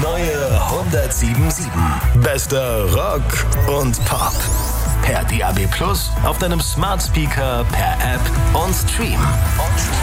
neue 107.7. Bester Rock und Pop. Per DAB+, auf deinem Smart Speaker, per App und Stream.